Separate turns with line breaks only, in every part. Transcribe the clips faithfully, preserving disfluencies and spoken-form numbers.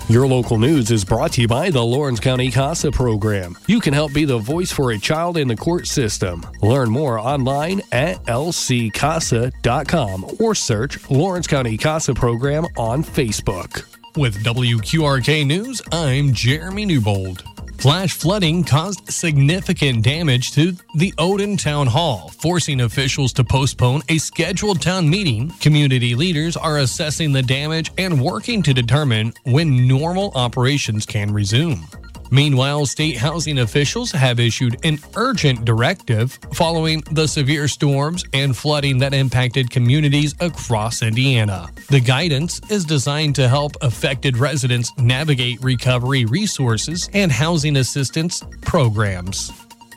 Your local news is brought to you by the Lawrence County CASA program. You can help be the voice for a child in the court system. Learn more online at l c casa dot com or search Lawrence County CASA program on Facebook.
With W Q R K News, I'm Jeremy Newbold. Flash flooding caused significant damage to the Odin Town Hall, forcing officials to postpone a scheduled town meeting. Community leaders are assessing the damage and working to determine when normal operations can resume. Meanwhile, state housing officials have issued an urgent directive following the severe storms and flooding that impacted communities across Indiana. The guidance is designed to help affected residents navigate recovery resources and housing assistance programs.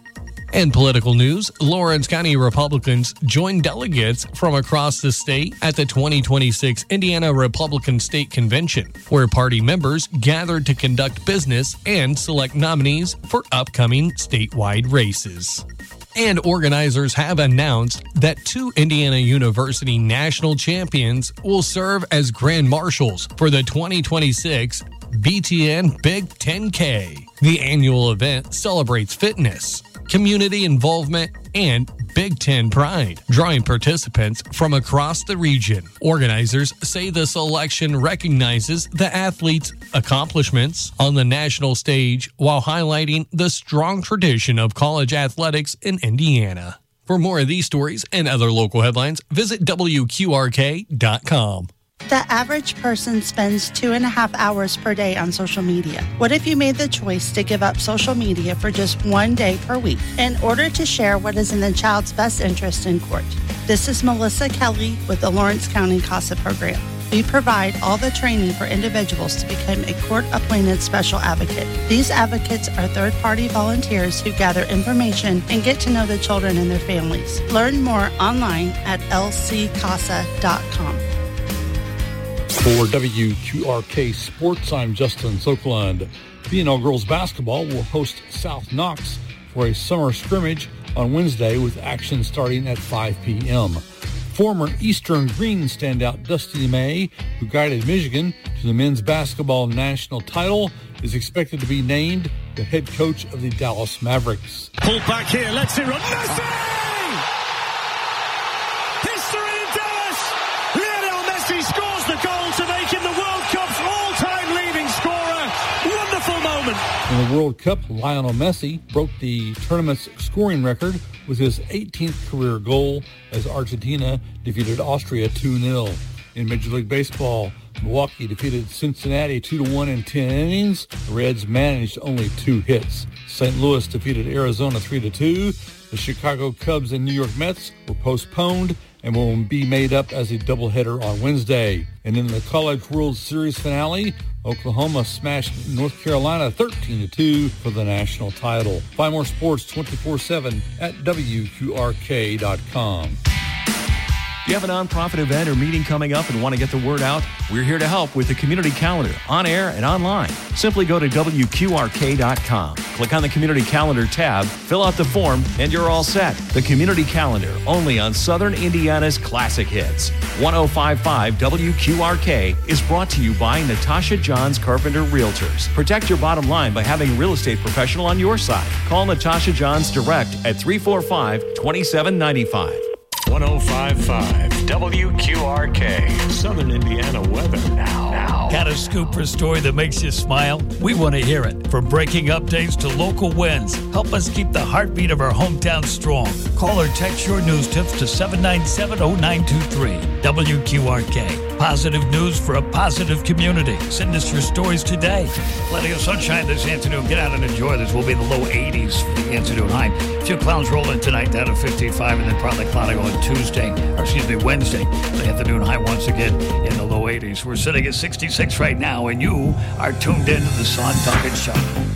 In political news, Lawrence County Republicans joined delegates from across the state at the twenty twenty-six Indiana Republican State Convention, where party members gathered to conduct business and select nominees for upcoming statewide races. And organizers have announced that two Indiana University national champions will serve as grand marshals for the twenty twenty-six B T N Big ten K. The annual event celebrates fitness, community involvement, and Big Ten pride, drawing participants from across the region. Organizers say the selection recognizes the athletes' accomplishments on the national stage while highlighting the strong tradition of college athletics in Indiana. For more of these stories and other local headlines, visit W Q R K dot com.
The average person spends two and a half hours per day on social media. What if you made the choice to give up social media for just one day per week in order to share what is in the child's best interest in court? This is Melissa Kelly with the Lawrence County CASA program. We provide all the training for individuals to become a court-appointed special advocate. These advocates are third-party volunteers who gather information and get to know the children and their families. Learn more online at l c casa dot com.
For W Q R K Sports, I'm Justin Sokolund. B and L Girls Basketball will host South Knox for a summer scrimmage on Wednesday with action starting at five p.m. Former Eastern Green standout Dusty May, who guided Michigan to the men's basketball national title, is expected to be named the head coach of the Dallas Mavericks.
Pulled back here, let's it run. Messi! History in Dallas! Lionel Messi scores the goal to make him the World Cup's all-time leading scorer. Wonderful moment.
In the World Cup, Lionel Messi broke the tournament's scoring record with his eighteenth career goal as Argentina defeated Austria two nil. In Major League Baseball, Milwaukee defeated Cincinnati two to one in ten innings. The Reds managed only two hits. Saint Louis defeated Arizona three to two. The Chicago Cubs and New York Mets were postponed and will be made up as a doubleheader on Wednesday. And in the College World Series finale, Oklahoma smashed North Carolina thirteen to two for the national title. Find more sports twenty-four seven at W Q R K dot com.
Do you have a nonprofit event or meeting coming up and want to get the word out? We're here to help with the community calendar, on air and online. Simply go to W Q R K dot com. Click on the community calendar tab, fill out the form, and you're all set. The community calendar, only on Southern Indiana's classic hits. ten fifty-five W Q R K is brought to you by Natasha Johns Carpenter Realtors. Protect your bottom line by having a real estate professional on your side. Call Natasha Johns direct at three four five, two seven nine five.
ten fifty-five W Q R K, Southern Indiana weather now. now.
Got a scoop or a story that makes you smile? We want to hear it. From breaking updates to local wins, help us keep the heartbeat of our hometown strong. Call or text your news tips to seven nine seven, zero nine two three. W Q R K. Positive news for a positive community. Send us your stories today. Plenty of sunshine this afternoon. Get out and enjoy this. We'll be in the low eighties for the afternoon high. A few clouds rolling tonight down to fifty-five, and then partly cloudy on Tuesday, or excuse me, Wednesday. The afternoon high once again in the low eighties. We're sitting at sixty-six right now, and you are tuned in to the Son Duncan Show.